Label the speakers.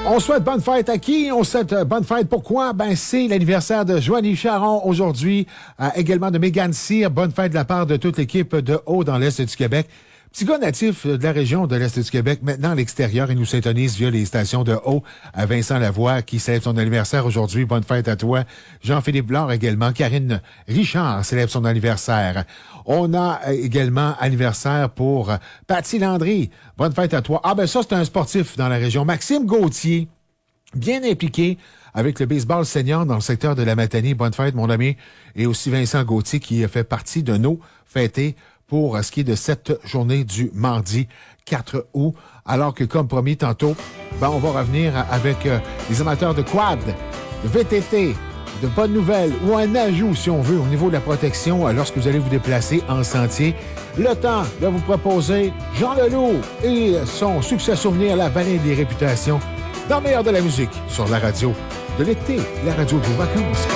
Speaker 1: On souhaite bonne fête à qui? On souhaite bonne fête. Pourquoi? Ben, c'est l'anniversaire de Joanie Charon aujourd'hui. Également de Mégane Cyr. Bonne fête de la part de toute l'équipe de Haut dans l'Est du Québec. Petit gars natif de la région de l'Est du Québec, maintenant à l'extérieur, il nous s'intonise via les stations de Haut à Vincent Lavoie, qui célèbre son anniversaire aujourd'hui. Bonne fête à toi. Jean-Philippe Blanc également. Karine Richard célèbre son anniversaire. On a également anniversaire pour Paty Landry. Bonne fête à toi. Ah ben ça, c'est un sportif dans la région. Maxime Gauthier, bien impliqué avec le baseball senior dans le secteur de la Matanie. Bonne fête, mon ami. Et aussi Vincent Gauthier, qui fait partie de nos fêtés pour ce qui est de cette journée du mardi 4 août. Alors que, comme promis tantôt, ben, on va revenir avec les amateurs de quad, de VTT, de bonnes nouvelles ou un ajout, si on veut, au niveau de la protection lorsque vous allez vous déplacer en sentier. Le temps de vous proposer Jean Leloup et son succès souvenir, la vallée des réputations, dans le meilleur de la musique, sur la radio de l'été, la radio de vos vacances.